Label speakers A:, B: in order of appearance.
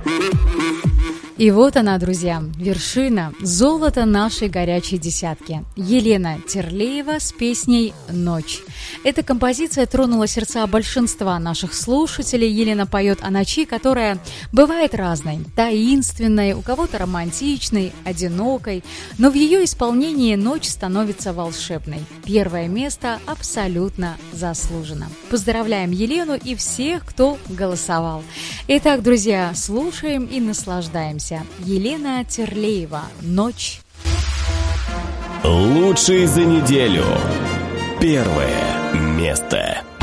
A: И вот она, друзья, вершина, золото нашей горячей десятки. Елена Терлеева с песней «Ночь». Эта композиция тронула сердца большинства наших слушателей. Елена поет о ночи, которая бывает разной, таинственной, у кого-то романтичной, одинокой, но в ее исполнении ночь становится волшебной. Первое место абсолютно заслужено. Поздравляем Елену и всех, кто голосовал. Итак, друзья, слушаем и наслаждаемся. Елена Терлеева «Ночь».
B: Лучший за неделю. Первое место.